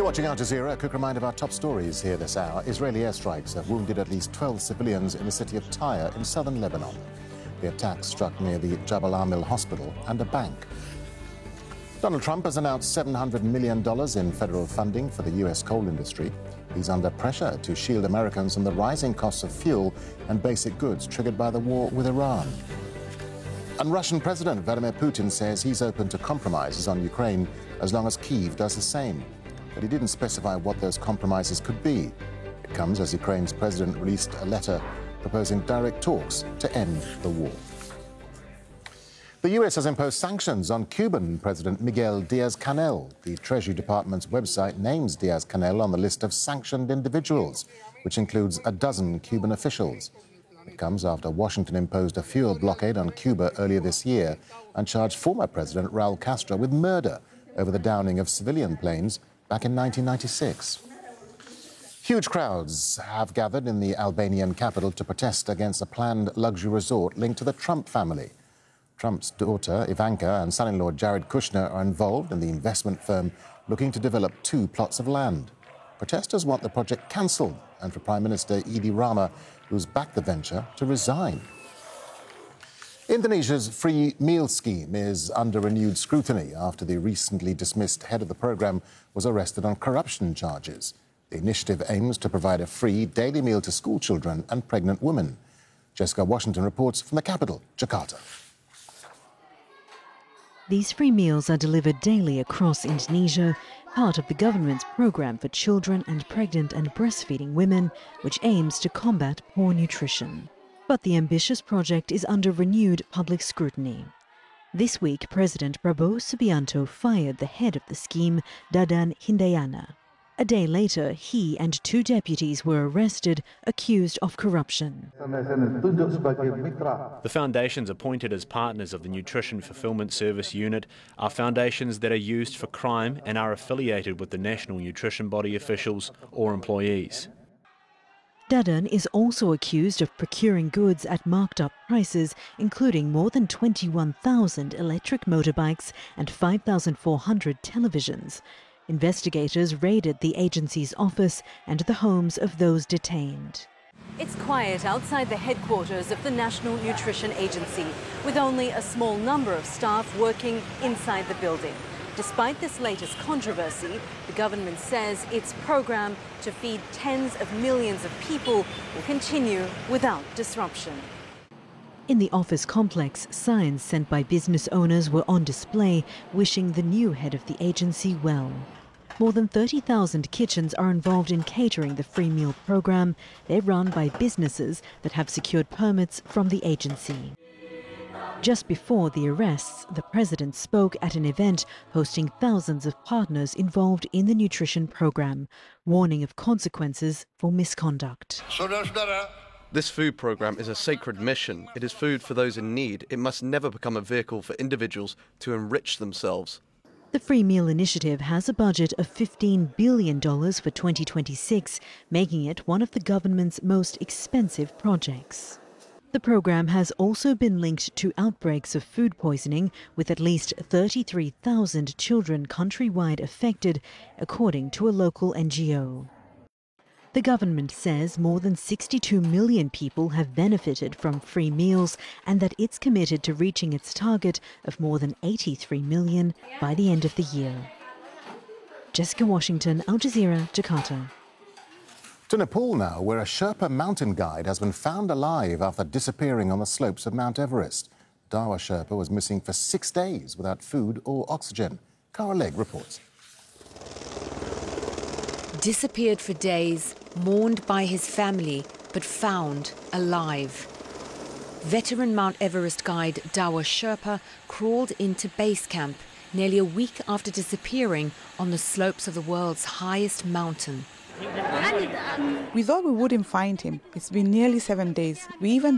Watching Al Jazeera, a quick reminder of our top stories here this hour. Israeli airstrikes have wounded at least 12 civilians in the city of Tyre in southern Lebanon. The attack struck near the Jabal Amil hospital and a bank. Donald Trump has announced $700 million in federal funding for the U.S. coal industry. He's under pressure to shield Americans from the rising costs of fuel and basic goods triggered by the war with Iran. And Russian President Vladimir Putin says he's open to compromises on Ukraine as long as Kyiv does the same. But he didn't specify what those compromises could be. It comes as Ukraine's president released a letter proposing direct talks to end the war. The US has imposed sanctions on Cuban President Miguel Diaz-Canel. The Treasury Department's website names Diaz-Canel on the list of sanctioned individuals, which includes a dozen Cuban officials. It comes after Washington imposed a fuel blockade on Cuba earlier this year and charged former President Raul Castro with murder over the downing of civilian planes back in 1996. Huge crowds have gathered in the Albanian capital to protest against a planned luxury resort linked to the Trump family. Trump's daughter, Ivanka, and son-in-law, Jared Kushner, are involved in the investment firm looking to develop 2 plots of land. Protesters want the project cancelled and for Prime Minister Edi Rama, who's backed the venture, to resign. Indonesia's free meal scheme is under renewed scrutiny after the recently dismissed head of the programme was arrested on corruption charges. The initiative aims to provide a free daily meal to school children and pregnant women. Jessica Washington reports from the capital, Jakarta. These free meals are delivered daily across Indonesia, part of the government's programme for children and pregnant and breastfeeding women, which aims to combat poor nutrition. But the ambitious project is under renewed public scrutiny. This week, President Prabowo Subianto fired the head of the scheme, Dadan Hindayana. A day later, he and 2 deputies were arrested, accused of corruption. The foundations appointed as partners of the Nutrition Fulfillment Service unit are foundations that are used for crime and are affiliated with the National Nutrition Body officials or employees. Dadan is also accused of procuring goods at marked-up prices, including more than 21,000 electric motorbikes and 5,400 televisions. Investigators raided the agency's office and the homes of those detained. It's quiet outside the headquarters of the National Nutrition Agency, with only a small number of staff working inside the building. Despite this latest controversy, the government says its program to feed tens of millions of people will continue without disruption. In the office complex, signs sent by business owners were on display, wishing the new head of the agency well. More than 30,000 kitchens are involved in catering the free meal program. They're run by businesses that have secured permits from the agency. Just before the arrests, the president spoke at an event hosting thousands of partners involved in the nutrition program, warning of consequences for misconduct. This food program is a sacred mission. It is food for those in need. It must never become a vehicle for individuals to enrich themselves. The Free Meal Initiative has a budget of $15 billion for 2026, making it one of the government's most expensive projects. The program has also been linked to outbreaks of food poisoning, with at least 33,000 children countrywide affected, according to a local NGO. The government says more than 62 million people have benefited from free meals and that it's committed to reaching its target of more than 83 million by the end of the year. Jessica Washington, Al Jazeera, Jakarta. To Nepal now, where a Sherpa mountain guide has been found alive after disappearing on the slopes of Mount Everest. Dawa Sherpa was missing for 6 days without food or oxygen. Cara Legg reports. Disappeared for days, mourned by his family, but found alive. Veteran Mount Everest guide Dawa Sherpa crawled into base camp nearly a week after disappearing on the slopes of the world's highest mountain. We thought we wouldn't find him. It's been nearly 7 days. We even